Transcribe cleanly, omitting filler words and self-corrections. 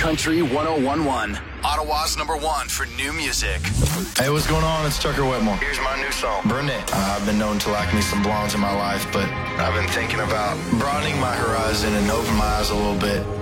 Country 101.1. Ottawa's #1 for new music. Hey, what's going on? It's Tucker Whitmore. Here's my new song, Brunette. I've been known to like me some blondes in my life, but I've been thinking about broadening my horizon and opening my eyes a little bit.